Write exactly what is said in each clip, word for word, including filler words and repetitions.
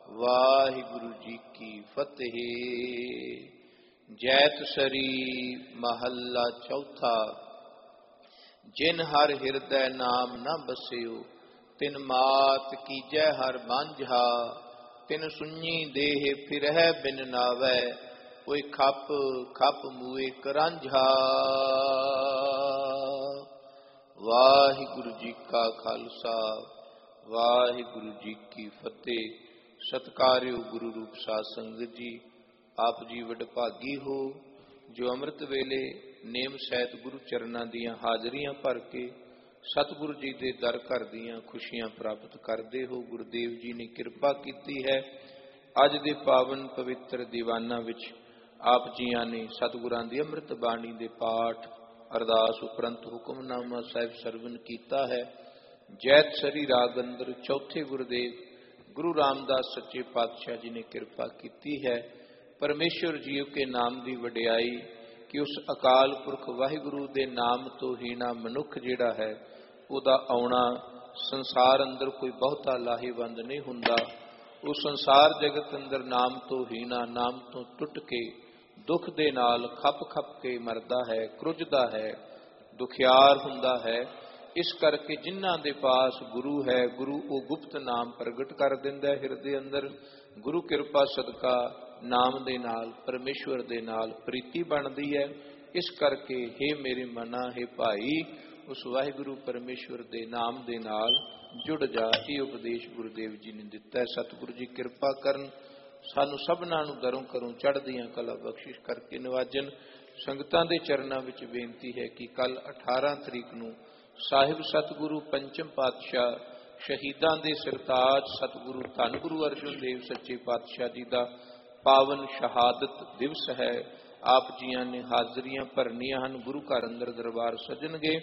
ਵਾਹਿਗੁਰੂ ਜੀ ਕੀ ਫਤਿਹ। ਜੈਤ ਸਰੀ ਮਹੱਲਾ ਚੌਥਾ। ਜਿਨ ਹਰ ਹਿਰਦੈ ਨਾਮ ਨ ਬਸਿਓ, ਤਿਨ ਮਾਤ ਕੀਜੈ ਹਰ ਬਾਂਝਾ। ਤਿਨ ਸੁਣੀ ਦੇਹ ਫਿਰਹਿ ਬਿਨ ਨਾਵੈ, ਕੋਈ ਖਪ ਖਪ ਮੂਏ ਕਰਾਂਝਾ। ਵਾਹਿਗੁਰੂ ਜੀ ਕਾ ਖਾਲਸਾ, ਵਾਹਿਗੁਰੂ ਜੀ ਕੀ ਫਤਿਹ। ਸਤਿਕਾਰਿਓ ਗੁਰੂ ਰੂਪ ਸਾਧ ਸੰਗਤ ਜੀ, ਆਪ ਜੀ ਵਡਭਾਗੀ ਹੋ ਜੋ ਅੰਮ੍ਰਿਤ ਵੇਲੇ ਨੇਮ ਸਹਿਤ ਗੁਰੂ ਚਰਨਾਂ ਦੀਆਂ ਹਾਜ਼ਰੀਆਂ ਭਰ ਕੇ ਸਤਿਗੁਰੂ ਜੀ ਦੇ ਦਰ ਘਰ ਦੀਆਂ ਖੁਸ਼ੀਆਂ ਪ੍ਰਾਪਤ ਕਰਦੇ ਹੋ। ਗੁਰਦੇਵ ਜੀ ਨੇ ਕਿਰਪਾ ਕੀਤੀ ਹੈ, ਅੱਜ ਦੇ ਪਾਵਨ ਪਵਿੱਤਰ ਦੀਵਾਨਾਂ ਵਿੱਚ ਆਪ ਜੀਆਂ ਨੇ ਸਤਿਗੁਰਾਂ ਦੀ ਅੰਮ੍ਰਿਤ ਬਾਣੀ ਦੇ ਪਾਠ ਅਰਦਾਸ ਉਪਰੰਤ ਹੁਕਮਨਾਮਾ ਸਾਹਿਬ ਸਰਵਨ ਕੀਤਾ ਹੈ। ਜੈਤ ਸਰੀ ਰਾਗ ਅੰਦਰ ਚੌਥੇ ਗੁਰਦੇਵ ਗੁਰੂ ਰਾਮਦਾਸ ਸੱਚੇ ਪਾਤਸ਼ਾਹ ਜੀ ਨੇ ਕਿਰਪਾ ਕੀਤੀ ਹੈ। ਪਰਮੇਸ਼ਵਰ ਜੀਓ ਕੇ ਨਾਮ ਦੀ ਵਡਿਆਈ ਕਿ ਉਸ ਅਕਾਲ ਪੁਰਖ ਵਾਹਿਗੁਰੂ ਦੇ ਨਾਮ ਤੋਂ ਹੀਣਾ ਮਨੁੱਖ ਜਿਹੜਾ ਹੈ ਉਹਦਾ ਆਉਣਾ ਸੰਸਾਰ ਅੰਦਰ ਕੋਈ ਬਹੁਤਾ ਲਾਹੇਵੰਦ ਨਹੀਂ ਹੁੰਦਾ। ਉਹ ਸੰਸਾਰ ਜਗਤ ਅੰਦਰ ਨਾਮ ਤੋਂ ਹੀਣਾ, ਨਾਮ ਤੋਂ ਟੁੱਟ ਕੇ ਦੁੱਖ ਦੇ ਨਾਲ ਖੱਪ ਖੱਪ ਕੇ ਮਰਦਾ ਹੈ, ਕਰੁੱਝਦਾ ਹੈ, ਦੁਖਿਆਰ ਹੁੰਦਾ ਹੈ। ਇਸ ਕਰਕੇ ਜਿਨ੍ਹਾਂ ਦੇ ਪਾਸ ਗੁਰੂ ਹੈ, ਗੁਰੂ ਉਹ ਗੁਪਤ ਨਾਮ ਪ੍ਰਗਟ ਕਰ ਦਿੰਦਾ ਹੈ ਹਿਰਦੇ ਅੰਦਰ। ਗੁਰੂ ਕਿਰਪਾ ਸਦਕਾ ਨਾਮ ਦੇ ਨਾਲ ਪਰਮੇਸ਼ਵਰ ਦੇ ਨਾਲ ਪ੍ਰੀਤੀ ਬਣਦੀ ਹੈ। ਇਸ ਕਰਕੇ ਹੇ ਮੇਰੇ ਮਨਾ, ਹੇ ਭਾਈ, ਉਸ ਵਾਹਿਗੁਰੂ ਪਰਮੇਸ਼ਵਰ ਦੇ ਨਾਮ ਦੇ ਨਾਲ ਜੁੜ ਜਾ। ਇਹ ਉਪਦੇਸ਼ ਗੁਰਦੇਵ ਜੀ ਨੇ ਦਿੱਤਾ ਹੈ। ਸਤਿਗੁਰੂ ਜੀ ਕਿਰਪਾ ਕਰਨ, ਸਾਨੂੰ ਸਭਨਾਂ ਨੂੰ ਦਰੋਂ ਕਰੋਂ ਚੜ੍ਹਦੀਆਂ ਕਲਾ ਬਖਸ਼ਿਸ਼ ਕਰਕੇ ਨਵਾਜਨ। ਸੰਗਤਾਂ ਦੇ ਚਰਨਾਂ ਵਿੱਚ ਬੇਨਤੀ ਹੈ ਕਿ ਕੱਲ ਅਠਾਰਾਂ ਤਰੀਕ ਨੂੰ ਸਾਹਿਬ ਸਤਿਗੁਰੂ ਪੰਚਮ ਪਾਤਸ਼ਾਹ ਸ਼ਹੀਦਾਂ ਦੇ ਸਰਤਾਜ ਸਤਿਗੁਰੂ ਧੰਨ ਗੁਰੂ ਅਰਜਨ ਦੇਵ ਸੱਚੇ ਪਾਤਸ਼ਾਹ ਜੀ ਦਾ ਪਾਵਨ ਸ਼ਹਾਦਤ ਦਿਵਸ ਹੈ। ਆਪ ਜੀਆਂ ਨੇ ਹਾਜ਼ਰੀਆਂ ਭਰਨੀਆਂ ਹਨ, ਗੁਰੂ ਘਰ ਅੰਦਰ ਦਰਬਾਰ ਸਜਣਗੇ।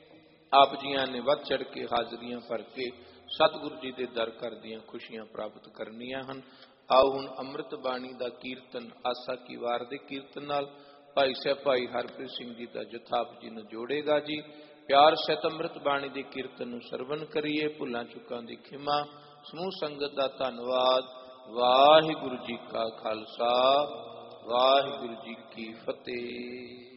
ਆਪ ਜੀਆਂ ਨੇ ਵੱਧ ਚੜ ਕੇ ਹਾਜ਼ਰੀਆਂ ਭਰ ਕੇ ਸਤਿਗੁਰੂ ਜੀ ਦੇ ਦਰ ਘਰ ਦੀਆਂ ਖੁਸ਼ੀਆਂ ਪ੍ਰਾਪਤ ਕਰਨੀਆਂ ਹਨ। ਆਓ ਹੁਣ ਅੰਮ੍ਰਿਤ ਬਾਣੀ ਦਾ ਕੀਰਤਨ ਆਸਾ ਕੀ ਵਾਰ ਦੇ ਕੀਰਤਨ ਨਾਲ ਭਾਈ ਸਾਹਿਬ ਭਾਈ ਹਰਪ੍ਰੀਤ ਸਿੰਘ ਜੀ ਦਾ ਜਥਾ ਆਪ ਜੀ ਨੂੰ ਜੋੜੇਗਾ ਜੀ। ਪਿਆਰ ਸਹਿਤ ਅੰਮ੍ਰਿਤ ਬਾਣੀ ਦੇ ਕੀਰਤਨ ਨੂੰ ਸਰਵਨ ਕਰੀਏ। ਭੁੱਲਾਂ ਚੁੱਕਾਂ ਦੀ ਖਿਮਾ। ਸਮੂਹ ਸੰਗਤ ਦਾ ਧੰਨਵਾਦ। ਵਾਹਿਗੁਰੂ ਜੀ ਕਾ ਖਾਲਸਾ, ਵਾਹਿਗੁਰੂ ਜੀ ਕੀ ਫਤਿਹ।